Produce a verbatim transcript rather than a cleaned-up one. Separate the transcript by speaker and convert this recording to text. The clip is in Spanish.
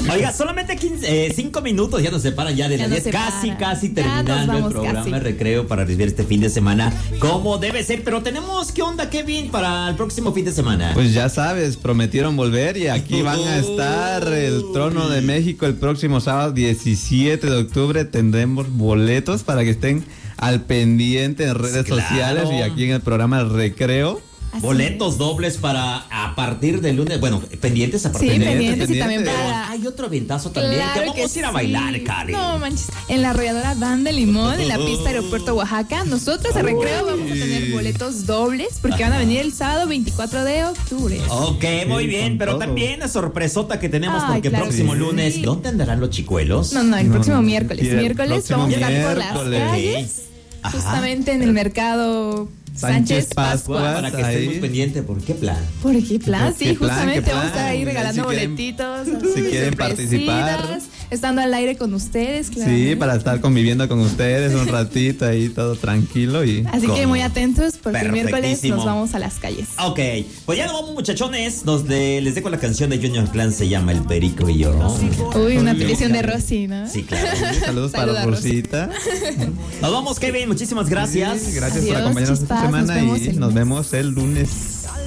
Speaker 1: Oiga, solamente quince, cinco minutos ya nos separan ya de las diez. Casi, casi terminando el programa casi. Recreo para recibir este fin de semana como debe ser. Pero tenemos, ¿qué onda, Kevin, para el próximo fin de semana?
Speaker 2: Pues ya sabes, prometieron volver y aquí van a estar el Trono de México el próximo sábado diecisiete de octubre. Tendremos boletos para que estén al pendiente en redes claro. sociales y aquí en el programa El Recreo.
Speaker 1: Así boletos es. Dobles para a partir del lunes. Bueno, pendientes a partir
Speaker 3: sí,
Speaker 1: del lunes.
Speaker 3: pendientes, pendientes y también para...
Speaker 1: Hay otro ventazo también.
Speaker 3: Claro
Speaker 1: que vamos
Speaker 3: que
Speaker 1: a ir a
Speaker 3: sí.
Speaker 1: bailar, Karen.
Speaker 3: No manches. En la arrolladora Dan de Limón, en la pista Aeropuerto Oaxaca, nosotros en Recreo vamos a tener boletos dobles porque Ajá. van a venir el sábado veinticuatro de octubre.
Speaker 1: Ok, muy sí, bien. Pero todo. También la sorpresota que tenemos Ay, porque el claro próximo sí. lunes. ¿Dónde andarán los chicuelos?
Speaker 3: No, no, el próximo no, miércoles.
Speaker 2: Sí,
Speaker 3: miércoles vamos a estar
Speaker 2: miércoles.
Speaker 3: por las calles. Ajá. Justamente en el mercado Sánchez, Sánchez Pascua.
Speaker 1: Para que estemos pendientes, ¿por qué plan?
Speaker 3: ¿Por qué plan? Sí,
Speaker 2: ¿Qué
Speaker 3: justamente
Speaker 2: plan?
Speaker 3: vamos a ir regalando
Speaker 2: si
Speaker 3: boletitos.
Speaker 2: Quieren, si quieren participar.
Speaker 3: Estando al aire con ustedes, claro.
Speaker 2: Sí, para estar conviviendo con ustedes un ratito ahí, todo tranquilo. y
Speaker 3: Así
Speaker 2: con...
Speaker 3: que muy atentos porque el miércoles nos vamos a las calles.
Speaker 1: Ok, pues ya nos vamos, muchachones. Nos de, les dejo la canción de Junior Clan, se llama El Perico y yo.
Speaker 3: Uy, una petición de Rosy, ¿no?
Speaker 1: Sí, claro.
Speaker 2: Saludos Saluda para Rosita.
Speaker 1: Nos vamos, Kevin, muchísimas gracias.
Speaker 2: Sí, gracias
Speaker 3: Adiós,
Speaker 2: por acompañarnos
Speaker 3: chispas,
Speaker 2: esta semana
Speaker 3: nos
Speaker 2: y nos vemos el lunes.